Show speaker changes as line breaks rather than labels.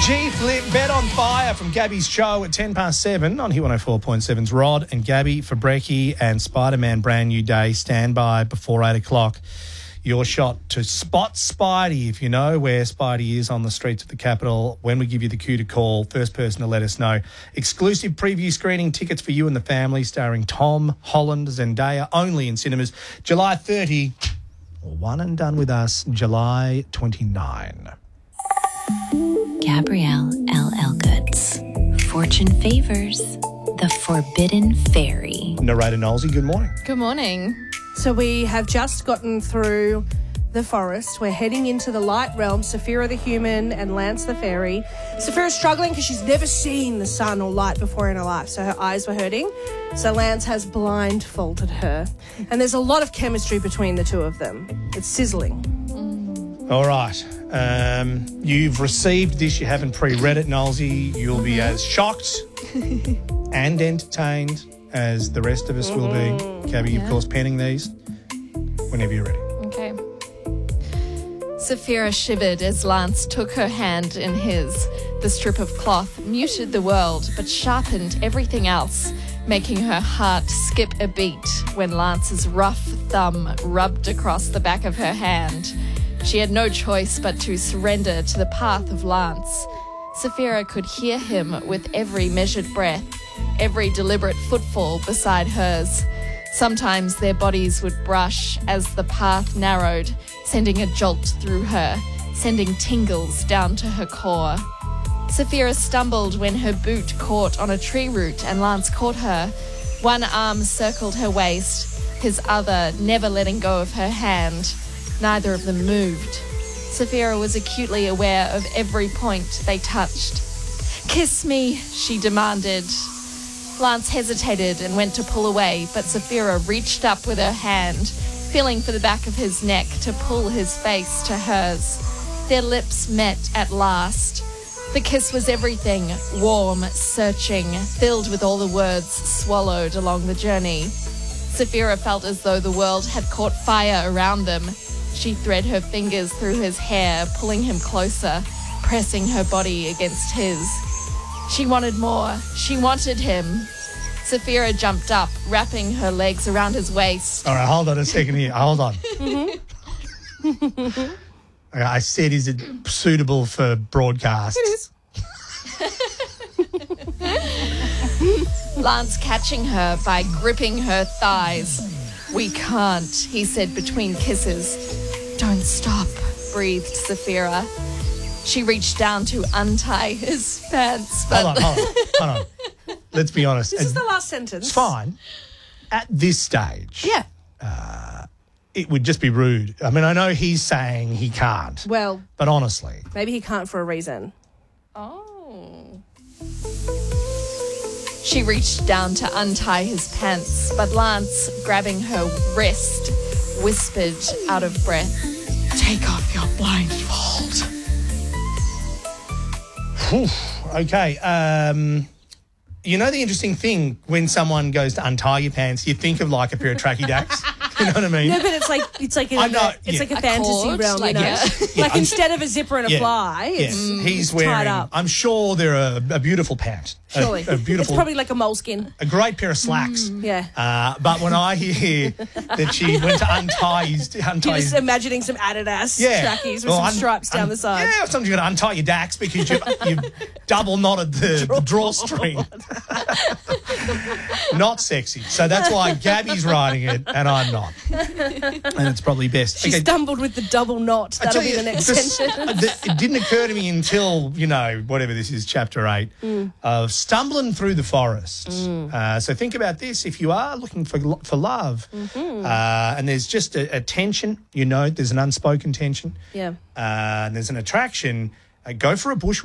G-Flip, Bet on Fire from Gabby's show at 7:10 on Hit 104.7's Rod and Gabby for Brekkie and Spider-Man Brand New Day. Stand by before 8 o'clock. Your shot to spot Spidey. If you know where Spidey is on the streets of the capital, when we give you the cue to call, first person to let us know. Exclusive preview screening tickets for you and the family starring Tom Holland, Zendaya, only in cinemas July 30. One and done with us July 29.
Gabrielle L. Elgoods. Fortune favors the Forbidden Fairy.
Narrator Nolsey, good morning.
Good morning.
So we have just gotten through the forest. We're heading into the light realm. Saphira the human and Lance the fairy. Saphira's struggling because she's never seen the sun or light before in her life, so her eyes were hurting. So Lance has blindfolded her. And there's a lot of chemistry between the two of them. It's sizzling.
All right. You've received this. You haven't pre-read it, Nolsey. You'll be as shocked and entertained as the rest of us will be. Gabby, of course, penning these whenever you're ready.
Okay. Saphira shivered as Lance took her hand in his. The strip of cloth muted the world but sharpened everything else, making her heart skip a beat when Lance's rough thumb rubbed across the back of her hand. She had no choice but to surrender to the path of Lance. Saphira could hear him with every measured breath, every deliberate footfall beside hers. Sometimes their bodies would brush as the path narrowed, sending a jolt through her, sending tingles down to her core. Saphira stumbled when her boot caught on a tree root and Lance caught her. One arm circled her waist, his other never letting go of her hand. Neither of them moved. Saphira was acutely aware of every point they touched. "Kiss me," she demanded. Lance hesitated and went to pull away, but Saphira reached up with her hand, feeling for the back of his neck to pull his face to hers. Their lips met at last. The kiss was everything, warm, searching, filled with all the words swallowed along the journey. Saphira felt as though the world had caught fire around them. She thread her fingers through his hair, pulling him closer, pressing her body against his. She wanted more. She wanted him. Saphira jumped up, wrapping her legs around his waist.
All right, hold on a second here. Hold on. I said, is it suitable for broadcast?
It is.
Lance catching her by gripping her thighs. "We can't," he said between kisses. "Don't stop," breathed Saphira. She reached down to untie his pants, but...
Hold on. Let's be honest.
This is the last sentence.
It's fine. At this stage,
Yeah.
it would just be rude. I mean, I know he's saying he can't.
Well,
But honestly.
maybe he can't for a reason.
Oh. She reached down to untie his pants, but Lance, grabbing her wrist, whispered out of breath, "Take off your blindfold."
Whew, okay. You know the interesting thing when someone goes to untie your pants, you think of like a pair of tracky dacks. You know what I mean?
No, but it's like
I know,
like a
A
fantasy
cord,
realm,
like,
you know.
yeah.
Like instead of a zipper and a fly,
Yes, he's
tied
wearing.
up.
I'm sure they're a beautiful pant.
Surely.
A beautiful.
It's probably like a moleskin.
a great pair of slacks.
Yeah.
But when I hear that she went to untie his,
You're just imagining some Adidas trackies with some stripes down the side.
Yeah, sometimes you've got to untie your dacks because you've double knotted the drawstring. Not sexy. So that's why Gabby's riding it and I'm not. And it's probably best.
She stumbled with the double knot.
I
That'll
tell
be
you,
the next
this-
sentence.
It didn't occur to me until, whatever this is, chapter 8, of stumbling through the forest. So think about this. If you are looking for love and there's just a tension, there's an unspoken tension
Yeah.
and there's an attraction, go for a bush